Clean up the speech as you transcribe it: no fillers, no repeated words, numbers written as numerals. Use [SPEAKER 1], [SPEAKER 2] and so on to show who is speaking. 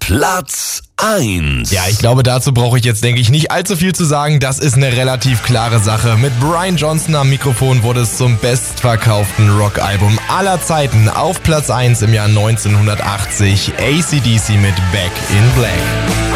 [SPEAKER 1] Platz 1.
[SPEAKER 2] Ja, ich glaube, dazu brauche ich jetzt, denke ich, nicht allzu viel zu sagen. Das ist eine relativ klare Sache. Mit Brian Johnson am Mikrofon wurde es zum bestverkauften Rockalbum aller Zeiten. Auf Platz 1 im Jahr 1980 AC/DC mit Back in Black.